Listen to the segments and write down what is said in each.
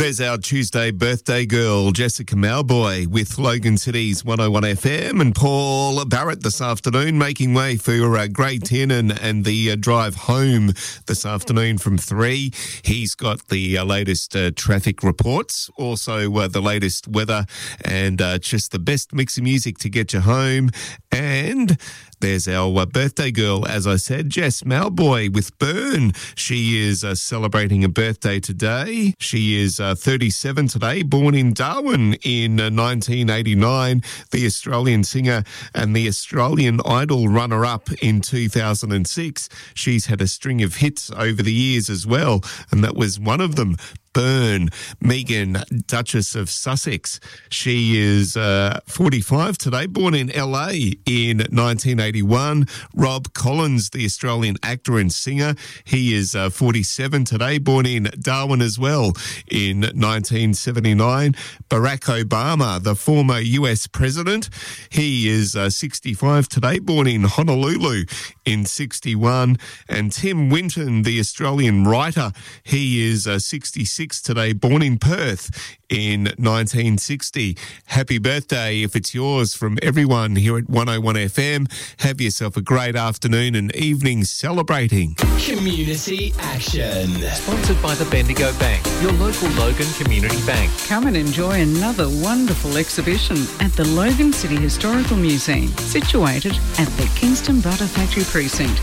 There's our Tuesday birthday girl, Jessica Mauboy, with Logan City's 101 FM, and Paul Barrett this afternoon, making way for grade 10 and the drive home this afternoon from 3. He's got the latest traffic reports, also the latest weather, and just the best mix of music to get you home. And there's our birthday girl, as I said, Jess Mauboy with Burn. She is celebrating a birthday today. She is 37 today, born in Darwin in 1989, the Australian singer and the Australian Idol runner-up in 2006. She's had a string of hits over the years as well, and that was one of them. Burn. Megan, Duchess of Sussex. She is 45 today, born in LA in 1981. Rob Collins, the Australian actor and singer. He is 47 today, born in Darwin as well in 1979. Barack Obama, the former US president. He is 65 today, born in Honolulu in 61. And Tim Winton, the Australian writer. He is 66 today, born in Perth in 1960. Happy birthday if it's yours from everyone here at 101 FM. Have yourself a great afternoon and evening celebrating. Community Action. Sponsored by the Bendigo Bank, your local Logan Community Bank. Come and enjoy another wonderful exhibition at the Logan City Historical Museum, situated at the Kingston Butter Factory Precinct,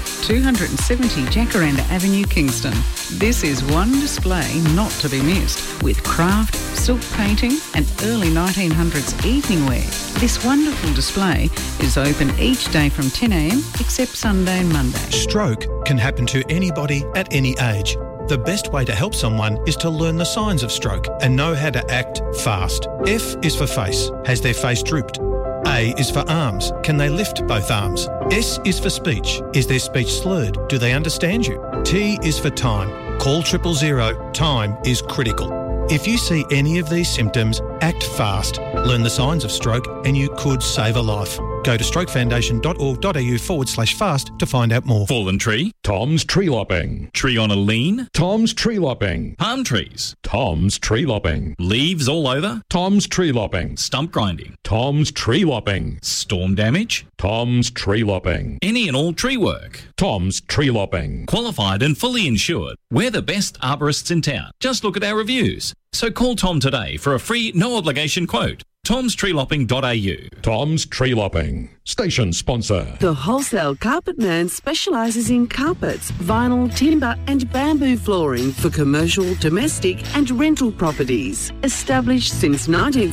270 Jacaranda Avenue, Kingston. This is one display not to be missed, with craft, silk painting and early 1900s evening wear. This wonderful display is open each day from 10 a.m. except Sunday and Monday. Stroke can happen to anybody at any age. The best way to help someone is to learn the signs of stroke and know how to act fast. F is for face. Has their face drooped? A is for arms. Can they lift both arms? S is for speech. Is their speech slurred? Do they understand you? T is for time. Call 000. Time is critical. If you see any of these symptoms, act fast. Learn the signs of stroke and you could save a life. Go to strokefoundation.org.au/fast to find out more. Fallen tree? Tom's Tree Lopping. Tree on a lean? Tom's Tree Lopping. Palm trees? Tom's Tree Lopping. Leaves all over? Tom's Tree Lopping. Stump grinding? Tom's Tree Lopping. Storm damage? Tom's Tree Lopping. Any and all tree work? Tom's Tree Lopping. Qualified and fully insured. We're the best arborists in town. Just look at our reviews. So call Tom today for a free, no-obligation quote. tomstreelopping.au. Tom's Tree Lopping. Station sponsor. The Wholesale Carpet Man specialises in carpets, vinyl, timber and bamboo flooring for commercial, domestic and rental properties. Established since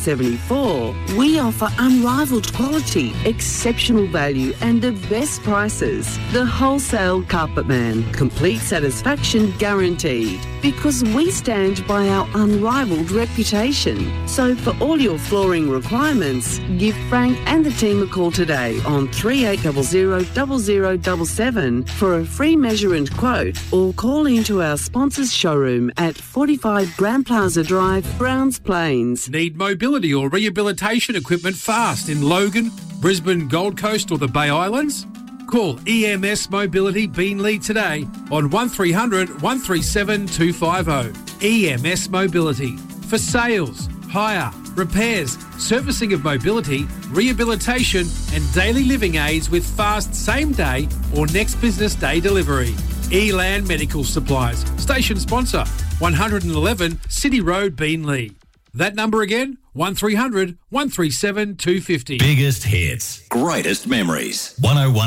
1974, we offer unrivalled quality, exceptional value and the best prices. The Wholesale Carpet Man. Complete satisfaction guaranteed. Because we stand by our unrivalled reputation. So for all your flooring requirements, give Frank and the team a call today on 3800 0077 for a free measure and quote, or call into our sponsors showroom at 45 Grand Plaza Drive, Browns Plains. Need mobility or rehabilitation equipment fast in Logan, Brisbane, Gold Coast or the Bay Islands? Call EMS Mobility Beenleigh today on 1300 137 250. EMS Mobility for sales, hire, repairs, servicing of mobility, rehabilitation and daily living aids with fast same-day or next business day delivery. Elan Medical Supplies, station sponsor, 111 City Road, Beenleigh. That number again, 1300 137 250. Biggest hits, greatest memories. 101